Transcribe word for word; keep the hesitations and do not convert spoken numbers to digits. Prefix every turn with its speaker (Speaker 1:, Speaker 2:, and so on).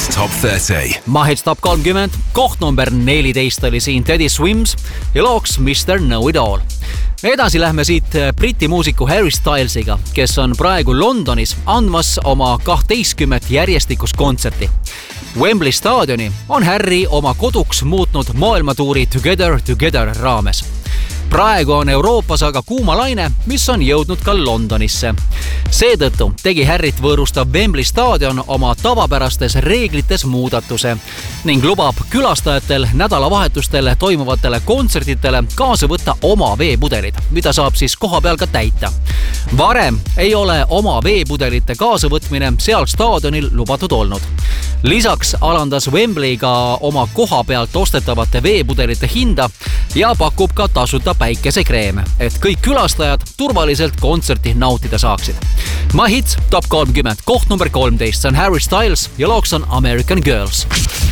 Speaker 1: Mahits Top kolmkümmend.
Speaker 2: Mahits Top kolmkümmend, koht number neliteist oli siin Teddy Swims ja looks mister Know It All. Edasi lähme siit Briti muusiku Harry Stylesiga, kes on praegu Londonis andmas oma kahtteistkümmet järjestikust kontserti. Wembley staadioni on Harry oma koduks muutnud maailmatuuri Together Together raames. Praegu on Euroopas aga kuuma laine, mis on jõudnud ka Londonisse. Seetõttu tegi Harryt võõrustav Wembley staadion oma tavapärastes reeglites muudatuse ning lubab külastajatel nädalavahetustel toimuvatele kontsertitele kaasa võtta oma veepudelid, mida saab siis koha peal ka täita. Varem ei ole oma veepudelite kaasavõtmine seal staadionil lubatud olnud. Lisaks alandas Wembley ka oma koha pealt ostetavate veepudelite hinda ja pakub ka tasuta päikesekreeme, et kõik külastajad turvaliselt kontserti nautida saaksid. Mahits Top kolmkümmend, koht number kolmteist, see on Harry Styles ja looks on American Girls.